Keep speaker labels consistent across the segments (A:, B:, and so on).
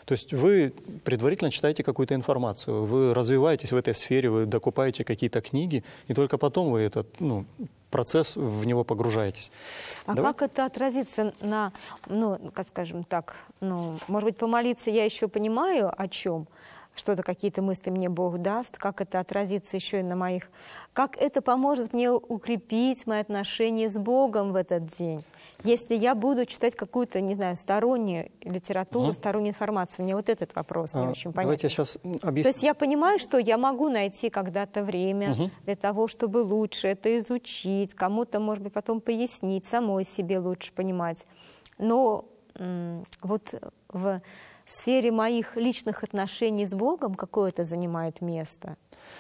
A: То есть вы предварительно читаете какую-то информацию, вы развиваетесь в этой сфере, вы докупаете какие-то книги, и только потом вы этот процесс в него погружаетесь.
B: А как это отразится на, как скажем так, может быть, помолиться я еще понимаю о чем, что-то, какие-то мысли мне Бог даст, как это отразится еще и на моих... Как это поможет мне укрепить мои отношения с Богом в этот день? Если я буду читать какую-то, не знаю, стороннюю литературу, стороннюю информацию, мне вот этот вопрос не очень понятен.
A: Давайте я сейчас объясню.
B: То есть я понимаю, что я могу найти когда-то время для того, чтобы лучше это изучить, кому-то, может быть, потом пояснить, самой себе лучше понимать. Но вот в сфере моих личных отношений с Богом какое это занимает место?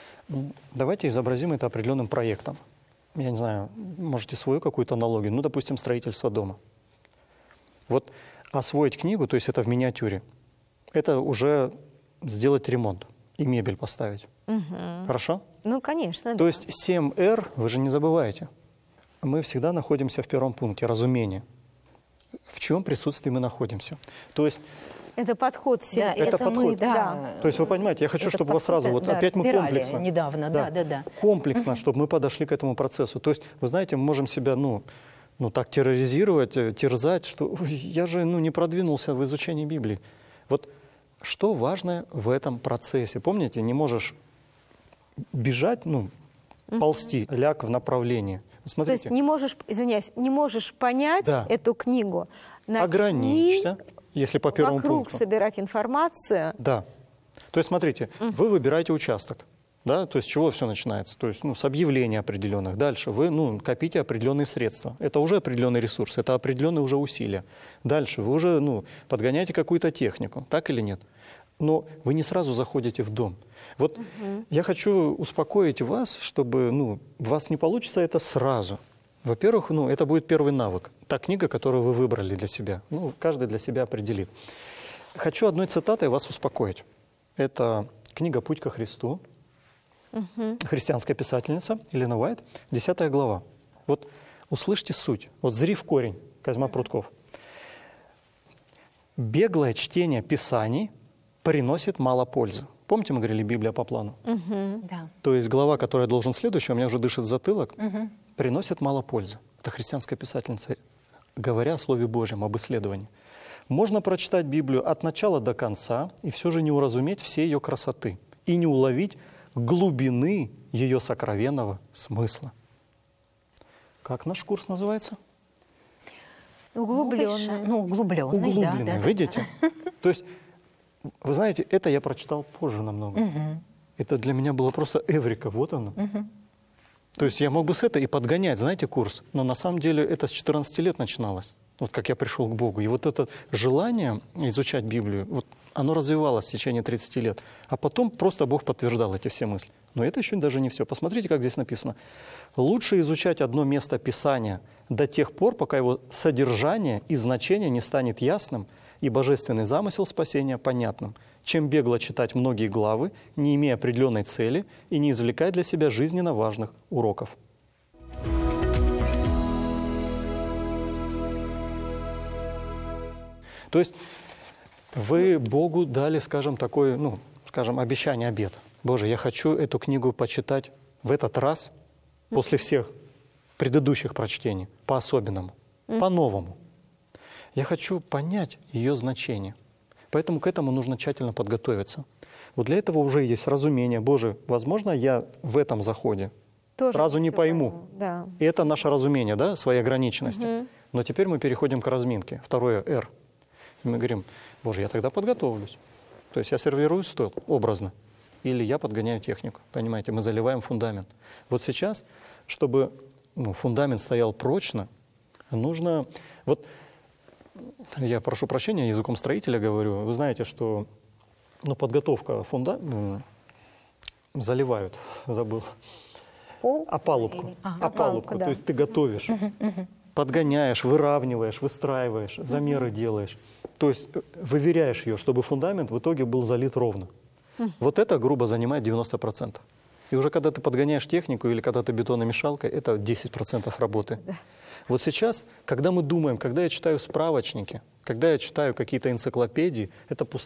A: Давайте изобразим это определенным проектом. Я не знаю, можете свою какую-то аналогию, допустим, строительство дома. Вот освоить книгу, то есть это в миниатюре, это уже сделать ремонт и мебель поставить. Хорошо?
B: Ну, конечно.
A: То есть 7R, вы же не забываете, мы всегда находимся в первом пункте, разумение. В чем присутствии мы находимся. То есть
B: это подход всем.
C: Да,
A: это подход.
C: Мы, да.
A: То есть вы понимаете, я хочу, чтобы у вас сразу, вот опять мы комплексно.
C: Недавно, да.
A: Комплексно, чтобы мы подошли к этому процессу. То есть, вы знаете, мы можем себя, так терроризировать, терзать, что я же, не продвинулся в изучении Библии. Вот что важное в этом процессе? Помните, не можешь бежать, ползти, ляг в направлении. Смотрите.
B: То есть не можешь, извиняюсь, не можешь понять эту книгу.
A: Ограничься. Если по первому
B: вокруг
A: пункту.
B: Собирать информацию.
A: Да. То есть, смотрите, вы выбираете участок. Да? То есть, с чего все начинается? То есть, с объявлений определенных. Дальше вы копите определенные средства. Это уже определенный ресурс, это определенные уже усилия. Дальше вы уже подгоняете какую-то технику. Так или нет? Но вы не сразу заходите в дом. Вот я хочу успокоить вас, чтобы у вас не получится это сразу. Во-первых, это будет первый навык. Та книга, которую вы выбрали для себя. Каждый для себя определит. Хочу одной цитатой вас успокоить. Это книга «Путь ко Христу». Христианская писательница Елена Уайт, 10 глава. Вот услышьте суть. Вот зри в корень, Козьма Прутков. «Беглое чтение Писаний приносит мало пользы». Помните, мы говорили «Библия по плану»?
C: Да.
A: То есть глава, которая должен следующая, у меня уже дышит затылок, приносит мало пользы. Это христианская писательница, говоря о Слове Божьем, об исследовании. Можно прочитать Библию от начала до конца и все же не уразуметь все ее красоты и не уловить глубины ее сокровенного смысла. Как наш курс называется?
B: Углубленный.
C: Углубленный, да.
A: Видите? То есть, вы знаете, это я прочитал позже намного. Это для меня было просто эврика, вот оно. То есть я мог бы с этой и подгонять, знаете, курс, но на самом деле это с 14 лет начиналось, вот как я пришел к Богу. И вот это желание изучать Библию, вот оно развивалось в течение 30 лет. А потом просто Бог подтверждал эти все мысли. Но это еще даже не все. Посмотрите, как здесь написано. Лучше изучать одно место Писания до тех пор, пока его содержание и значение не станет ясным, и божественный замысел спасения понятным, чем бегло читать многие главы, не имея определенной цели и не извлекая для себя жизненно важных уроков. То есть вы Богу дали, скажем, такое, обещание, обет. Боже, я хочу эту книгу почитать в этот раз, после всех предыдущих прочтений, по-особенному, по-новому. Я хочу понять ее значение. Поэтому к этому нужно тщательно подготовиться. Вот для этого уже есть разумение. Боже, возможно, я в этом заходе тоже сразу не пойму.
B: Да.
A: И это наше разумение, своей ограниченности. Но теперь мы переходим к разминке. Второе «Р». И мы говорим, Боже, я тогда подготовлюсь. То есть я сервирую стол образно. Или я подгоняю технику. Понимаете, мы заливаем фундамент. Вот сейчас, чтобы фундамент стоял прочно, нужно... Вот я прошу прощения, языком строителя говорю. Вы знаете, что подготовка фундамента... Заливают, забыл. Опалубку. Опалубку.
B: Да.
A: То есть ты готовишь, подгоняешь, выравниваешь, выстраиваешь, замеры делаешь. То есть выверяешь ее, чтобы фундамент в итоге был залит ровно. Вот это грубо занимает 90%. И уже когда ты подгоняешь технику или когда ты бетономешалкой, это 10% работы. Вот сейчас, когда мы думаем, когда я читаю справочники, когда я читаю какие-то энциклопедии, это